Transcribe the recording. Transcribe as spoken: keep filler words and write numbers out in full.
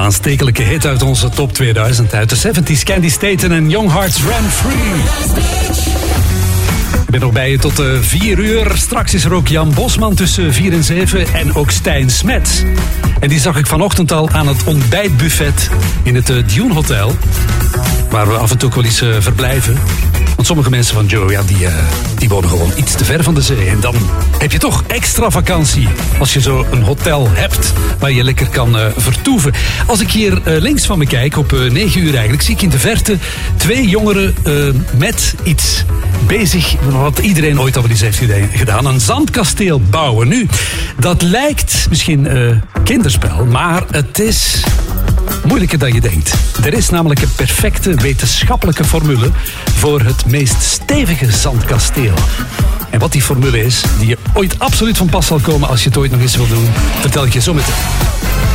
aanstekelijke hit uit onze top tweeduizend. Uit de zeventig, Candy Staten en Young Hearts Ran Free. Ik ben nog bij je tot uh, vier uur. Straks is er ook Jan Bosman tussen vier en zeven. En ook Stijn Smets. En die zag ik vanochtend al aan het ontbijtbuffet in het uh, Dune Hotel. Waar we af en toe wel eens uh, verblijven. Want sommige mensen van Joe, ja, die, uh, die wonen gewoon iets te ver van de zee. En dan heb je toch extra vakantie. Als je zo een hotel hebt waar je lekker kan uh, vertoeven. Als ik hier uh, links van me kijk, op uh, negen uur eigenlijk, zie ik in de verte twee jongeren uh, met iets bezig. Wat iedereen ooit al wel eens heeft gedaan. Een zandkasteel bouwen. Nu, dat lijkt misschien uh, kinderspel, maar het is moeilijker dan je denkt. Er is namelijk een perfecte wetenschappelijke formule voor het meest stevige zandkasteel. En wat die formule is, die je ooit absoluut van pas zal komen als je het ooit nog eens wil doen, vertel ik je zo meteen.